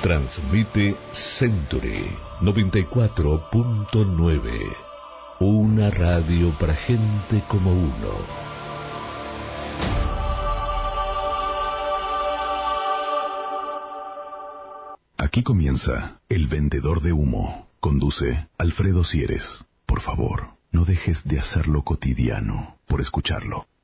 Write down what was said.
Transmite Century 94.9. Una radio para gente como uno. Aquí comienza El Vendedor de Humo. Conduce Alfredo Sieres. Por favor, no dejes de hacerlo cotidiano por escucharlo.